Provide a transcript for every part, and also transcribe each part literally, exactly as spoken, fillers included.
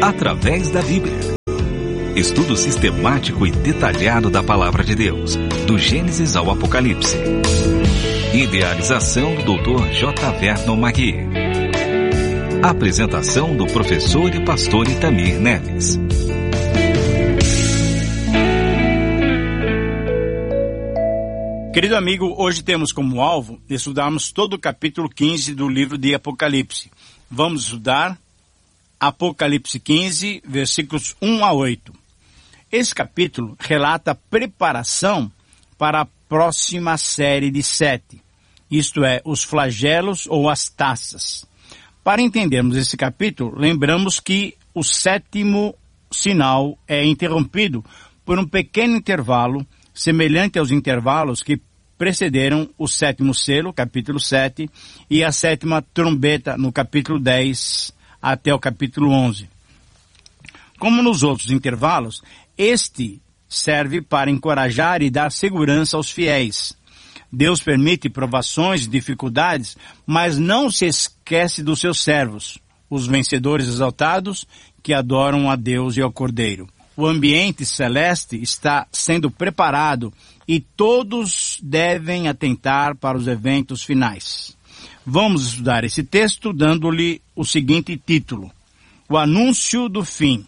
através da Bíblia. Estudo sistemático e detalhado da Palavra de Deus, do Gênesis ao Apocalipse. Idealização do doutor J. Vernon Magui. Apresentação do professor e pastor Itamir Neves. Querido amigo, hoje temos como alvo estudarmos todo o capítulo quinze do livro de Apocalipse. Vamos estudar Apocalipse quinze, versículos um a oito. Esse capítulo relata a preparação para a próxima série de sete, isto é, os flagelos ou as taças. Para entendermos esse capítulo, lembramos que o sétimo sinal é interrompido por um pequeno intervalo semelhante aos intervalos que precederam o sétimo selo, capítulo sete, e a sétima trombeta, no capítulo dez, até o capítulo onze. Como nos outros intervalos, este serve para encorajar e dar segurança aos fiéis. Deus permite provações e dificuldades, mas não se esquece dos seus servos, os vencedores exaltados que adoram a Deus e ao Cordeiro. O ambiente celeste está sendo preparado e todos devem atentar para os eventos finais. Vamos estudar esse texto dando-lhe o seguinte título: O Anúncio do Fim.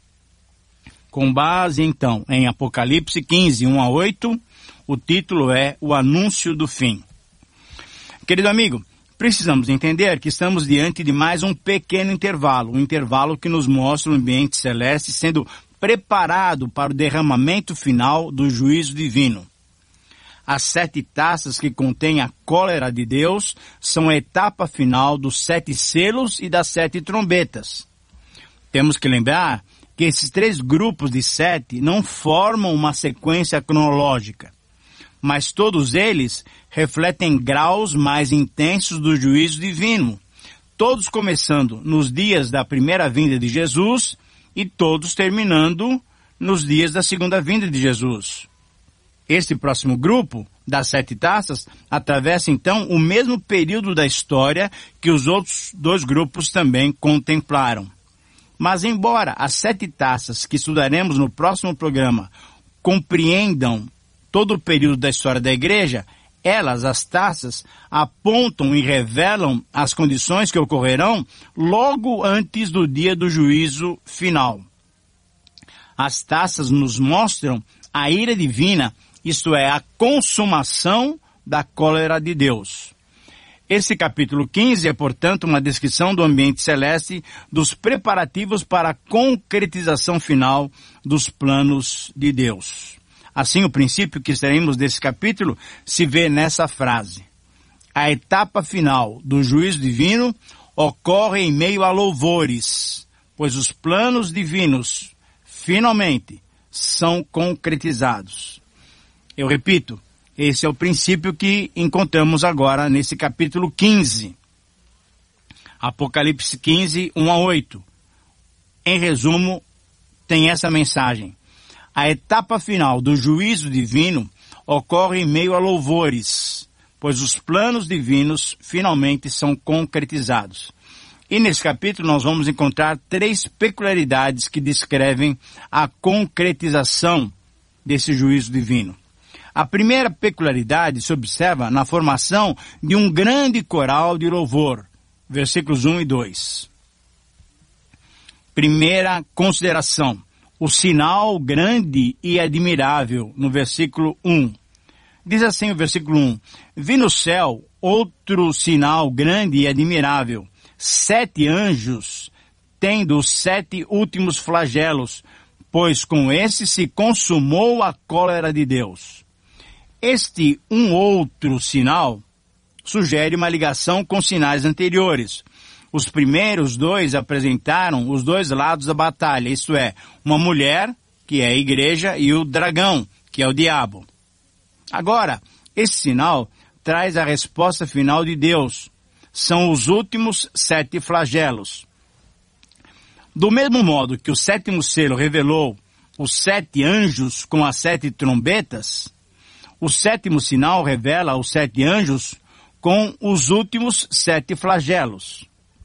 Com base, então, em Apocalipse quinze, um a oito, o título é O Anúncio do Fim. Querido amigo, precisamos entender que estamos diante de mais um pequeno intervalo, um intervalo que nos mostra o ambiente celeste sendo preparado para o derramamento final do juízo divino. As sete taças que contêm a cólera de Deus são a etapa final dos sete selos e das sete trombetas. Temos que lembrar que esses três grupos de sete não formam uma sequência cronológica, mas todos eles refletem graus mais intensos do juízo divino, todos começando nos dias da primeira vinda de Jesus e todos terminando nos dias da segunda vinda de Jesus. Este próximo grupo, das sete taças, atravessa então o mesmo período da história que os outros dois grupos também contemplaram. Mas embora as sete taças que estudaremos no próximo programa compreendam todo o período da história da igreja, elas, as taças, apontam e revelam as condições que ocorrerão logo antes do dia do juízo final. As taças nos mostram a ira divina, isto é, a consumação da cólera de Deus. Esse capítulo quinze é, portanto, uma descrição do ambiente celeste, dos preparativos para a concretização final dos planos de Deus. Assim, o princípio que extraímos desse capítulo se vê nessa frase: a etapa final do juízo divino ocorre em meio a louvores, pois os planos divinos, finalmente, são concretizados. Eu repito, esse é o princípio que encontramos agora nesse capítulo quinze. Apocalipse quinze, um a oito. Em resumo, tem essa mensagem: a etapa final do juízo divino ocorre em meio a louvores, pois os planos divinos finalmente são concretizados. E nesse capítulo nós vamos encontrar três peculiaridades que descrevem a concretização desse juízo divino. A primeira peculiaridade se observa na formação de um grande coral de louvor, versículos um e dois. Primeira consideração: o sinal grande e admirável, no versículo um. Diz assim o versículo um: Vi no céu outro sinal grande e admirável, sete anjos, tendo os sete últimos flagelos, pois com esse se consumou a cólera de Deus. Este um outro sinal sugere uma ligação com sinais anteriores. Os primeiros dois apresentaram os dois lados da batalha, isto é, uma mulher, que é a igreja, e o dragão, que é o diabo. Agora, esse sinal traz a resposta final de Deus. São os últimos sete flagelos. Do mesmo modo que o sétimo selo revelou os sete anjos com as sete trombetas, o sétimo sinal revela os sete anjos com os últimos sete flagelos.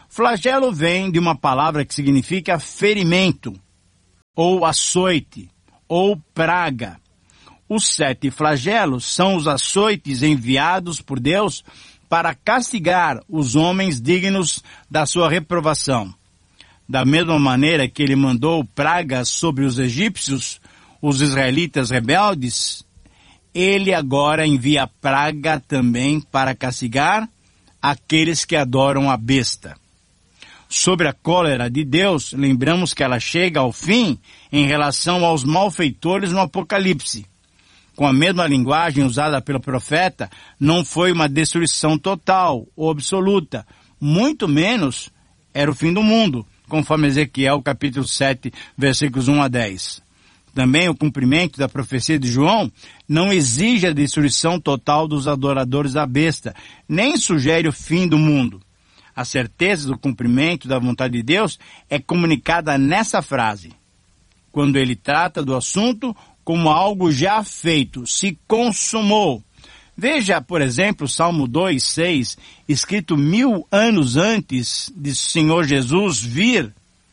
Flagelo vem de uma palavra que significa ferimento, ou açoite, ou praga. Os sete flagelos são os açoites enviados por Deus para castigar os homens dignos da sua reprovação. Da mesma maneira que ele mandou pragas sobre os egípcios, os israelitas rebeldes, ele agora envia praga também para castigar aqueles que adoram a besta. Sobre a cólera de Deus, lembramos que ela chega ao fim em relação aos malfeitores no Apocalipse. Com a mesma linguagem usada pelo profeta, não foi uma destruição total ou absoluta, muito menos era o fim do mundo, conforme Ezequiel capítulo sete, versículos um a dez. Também o cumprimento da profecia de João não exige a destruição total dos adoradores da besta, nem sugere o fim do mundo. A certeza do cumprimento da vontade de Deus é comunicada nessa frase, quando ele trata do assunto como algo já feito, se consumou. Veja, por exemplo, Salmo dois, seis, escrito mil anos antes de Senhor Jesus vir,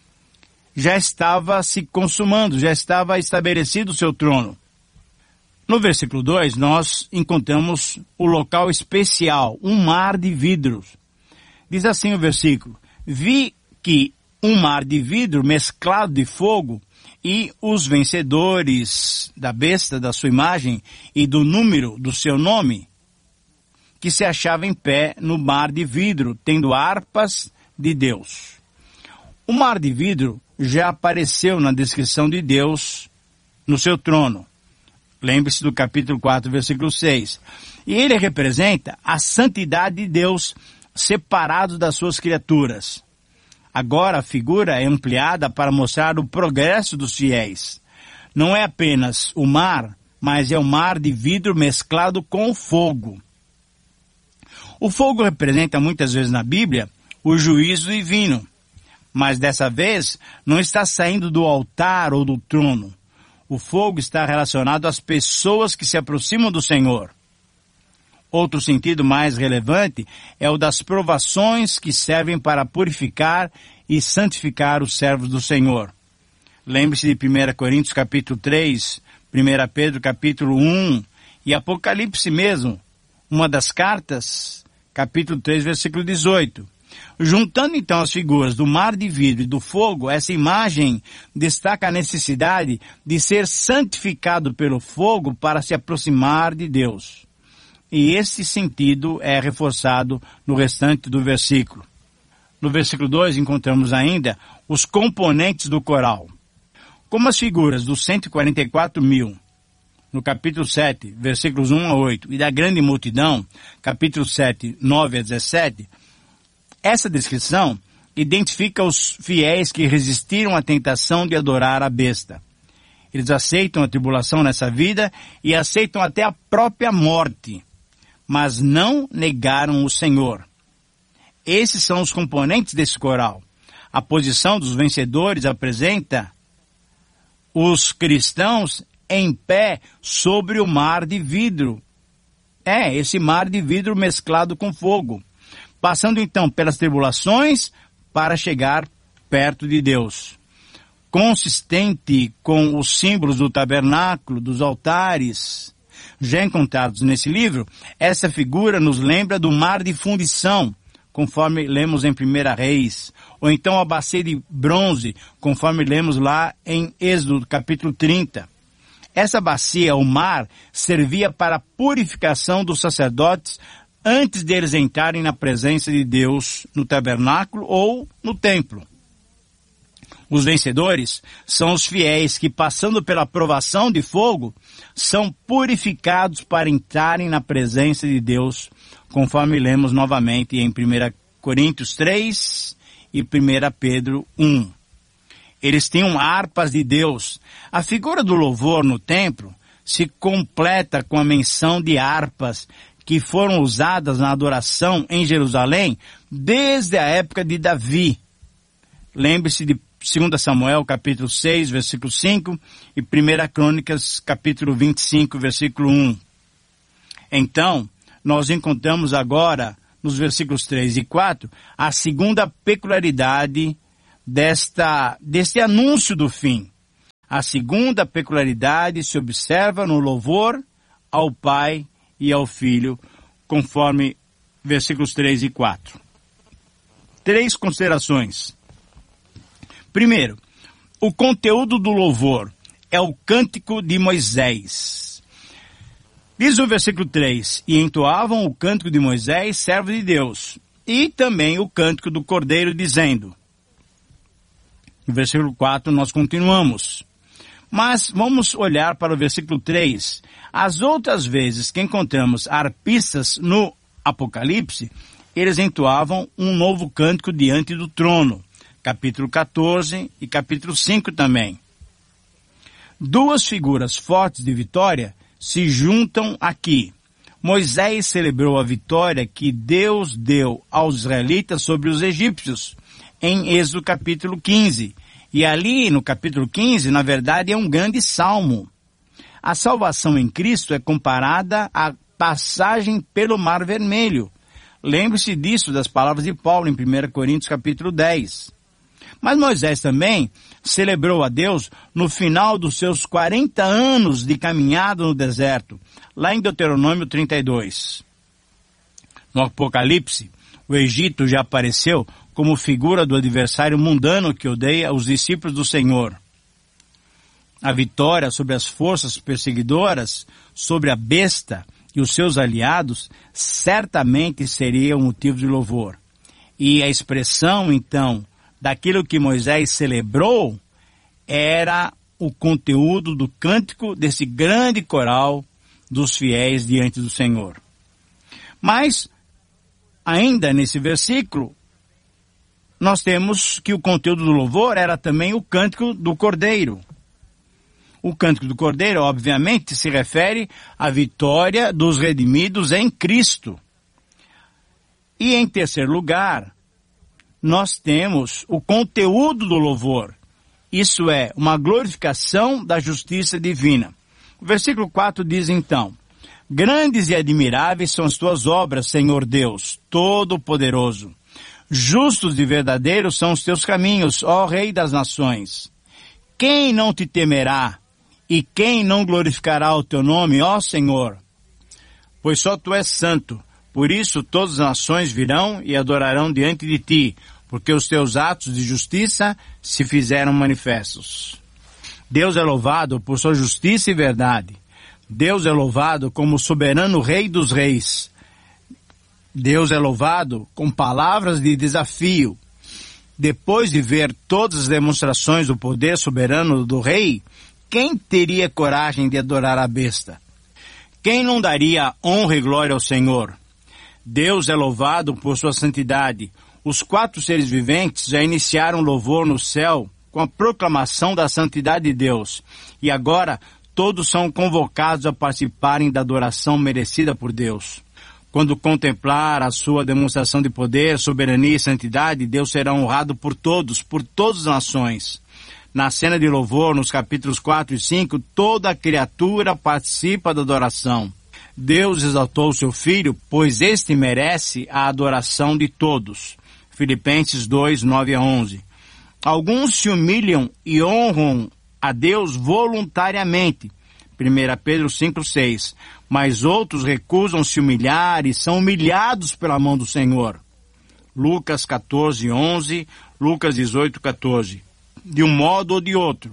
já estava se consumando, já estava estabelecido o seu trono. No versículo dois, nós encontramos o local especial, um mar de vidros. Diz assim o versículo: vi que um mar de vidro mesclado de fogo, e os vencedores da besta, da sua imagem e do número do seu nome, que se achava em pé no mar de vidro, tendo harpas de Deus. O mar de vidro já apareceu na descrição de Deus no seu trono. Lembre-se do capítulo quatro, versículo seis. E ele representa a santidade de Deus, separado das suas criaturas. Agora a figura é ampliada para mostrar o progresso dos fiéis. Não é apenas o mar, mas é o mar de vidro mesclado com o fogo. O fogo representa muitas vezes na Bíblia o juízo divino, mas dessa vez não está saindo do altar ou do trono. O fogo está relacionado às pessoas que se aproximam do Senhor. Outro sentido mais relevante é o das provações que servem para purificar e santificar os servos do Senhor. Lembre-se de primeira Coríntios capítulo três, primeira Pedro capítulo um e Apocalipse mesmo, uma das cartas, capítulo três, versículo dezoito. Juntando então as figuras do mar de vidro e do fogo, essa imagem destaca a necessidade de ser santificado pelo fogo para se aproximar de Deus. E esse sentido é reforçado no restante do versículo. No versículo dois encontramos ainda os componentes do coral. Como as figuras dos cento e quarenta e quatro mil, no capítulo sete, versículos um a oito, e da grande multidão, capítulo sete, nove a dezessete, essa descrição identifica os fiéis que resistiram à tentação de adorar a besta. Eles aceitam a tribulação nessa vida e aceitam até a própria morte, mas não negaram o Senhor. Esses são os componentes desse coral. A posição dos vencedores apresenta os cristãos em pé sobre o mar de vidro. É, esse mar de vidro mesclado com fogo. Passando então pelas tribulações para chegar perto de Deus. Consistente com os símbolos do tabernáculo, dos altares, já encontrados nesse livro, essa figura nos lembra do mar de fundição, conforme lemos em Primeira Reis, ou então a bacia de bronze, conforme lemos lá em Êxodo, capítulo trinta. Essa bacia, o mar, servia para a purificação dos sacerdotes antes deles entrarem na presença de Deus no tabernáculo ou no templo. Os vencedores são os fiéis que, passando pela provação de fogo, são purificados para entrarem na presença de Deus, conforme lemos novamente em primeira Coríntios três e primeira Pedro um. Eles tinham harpas de Deus. A figura do louvor no templo se completa com a menção de harpas que foram usadas na adoração em Jerusalém desde a época de Davi. Lembre-se de dois Samuel, capítulo seis, versículo cinco, e primeira Crônicas, capítulo vinte e cinco, versículo um. Então, nós encontramos agora, nos versículos três e quatro, a segunda peculiaridade desta, deste anúncio do fim. A segunda peculiaridade se observa no louvor ao Pai e ao Filho, conforme versículos três e quatro. Três considerações. Primeiro, o conteúdo do louvor é o cântico de Moisés. Diz o versículo três, e entoavam o cântico de Moisés, servo de Deus, e também o cântico do Cordeiro, dizendo. No versículo quatro nós continuamos. Mas vamos olhar para o versículo três. As outras vezes que encontramos arpistas no Apocalipse, eles entoavam um novo cântico diante do trono. Capítulo quatorze e capítulo cinco também. Duas figuras fortes de vitória se juntam aqui. Moisés celebrou a vitória que Deus deu aos israelitas sobre os egípcios, em Êxodo capítulo quinze. E ali, no capítulo quinze, na verdade, é um grande salmo. A salvação em Cristo é comparada à passagem pelo Mar Vermelho. Lembre-se disso, das palavras de Paulo em primeira Coríntios capítulo dez. Mas Moisés também celebrou a Deus no final dos seus quarenta anos de caminhada no deserto, lá em Deuteronômio trinta e dois. No Apocalipse, o Egito já apareceu como figura do adversário mundano que odeia os discípulos do Senhor. A vitória sobre as forças perseguidoras, sobre a besta e os seus aliados, certamente seria um motivo de louvor. E a expressão, então, daquilo que Moisés celebrou, era o conteúdo do cântico desse grande coral dos fiéis diante do Senhor. Mas, ainda nesse versículo, nós temos que o conteúdo do louvor era também o cântico do Cordeiro. O cântico do Cordeiro, obviamente, se refere à vitória dos redimidos em Cristo. E em terceiro lugar, nós temos o conteúdo do louvor. Isso é, uma glorificação da justiça divina. O versículo quatro diz então, grandes e admiráveis são as tuas obras, Senhor Deus, Todo-Poderoso. Justos e verdadeiros são os teus caminhos, ó Rei das Nações. Quem não te temerá e quem não glorificará o teu nome, ó Senhor? Pois só tu és santo, por isso todas as nações virão e adorarão diante de ti, porque os teus atos de justiça se fizeram manifestos. Deus é louvado por sua justiça e verdade. Deus é louvado como soberano Rei dos Reis. Deus é louvado com palavras de desafio. Depois de ver todas as demonstrações do poder soberano do rei, quem teria coragem de adorar a besta? Quem não daria honra e glória ao Senhor? Deus é louvado por sua santidade. Os quatro seres viventes já iniciaram louvor no céu com a proclamação da santidade de Deus. E agora todos são convocados a participarem da adoração merecida por Deus. Quando contemplar a sua demonstração de poder, soberania e santidade, Deus será honrado por todos, por todas as nações. Na cena de louvor, nos capítulos quatro e cinco, toda a criatura participa da adoração. Deus exaltou o seu Filho, pois este merece a adoração de todos. Filipenses dois, nove a onze. Alguns se humilham e honram a Deus voluntariamente. primeira Pedro cinco, seis. Mas outros recusam se humilhar e são humilhados pela mão do Senhor. Lucas quatorze, onze, Lucas dezoito, quatorze. De um modo ou de outro,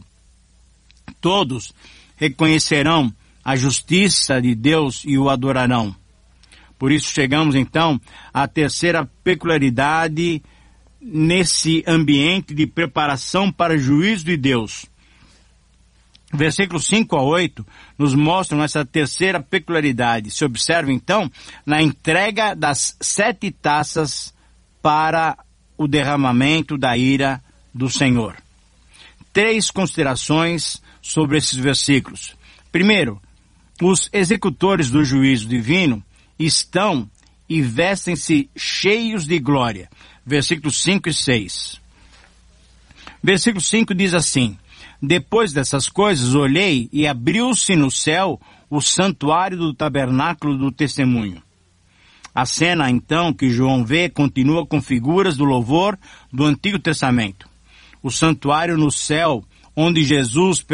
todos reconhecerão a justiça de Deus e o adorarão. Por isso chegamos então à terceira peculiaridade nesse ambiente de preparação para o juízo de Deus. Versículos cinco a oito nos mostram essa terceira peculiaridade. Se observa então na entrega das sete taças para o derramamento da ira do Senhor. Três considerações sobre esses versículos. Primeiro, os executores do juízo divino estão e vestem-se cheios de glória. Versículos cinco e seis. Versículo cinco diz assim: depois dessas coisas olhei e abriu-se no céu o santuário do tabernáculo do testemunho. A cena, então, que João vê continua com figuras do louvor do Antigo Testamento. O santuário no céu, onde Jesus